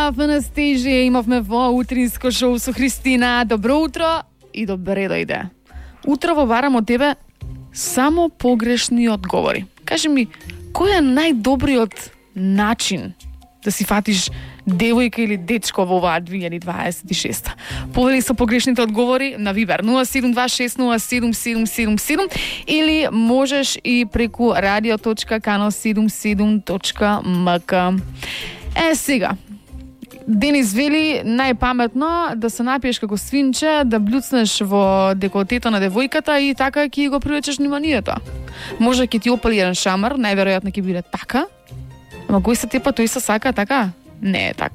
в Анастежија имавме во утринско шоу со Христина. Добро утро и добре дојде. Утрово барам од тебе само погрешни одговори. Кажи ми, кој е најдобриот начин да си фатиш девојка или дечко во оваа 2026? Повели со погрешните одговори на Вибер 072607777 или можеш и преку radio.kano77.mk. Сега, Денис вели најпаметно да се напиеш како свинче, да блюцнеш во деколтето на девојката и така ќе го привлечеш вниманието. Може ќе ти опали еден шамар, најверојатно ќе биде така. Ама кој се тепа, тој се сака, така? Не е така.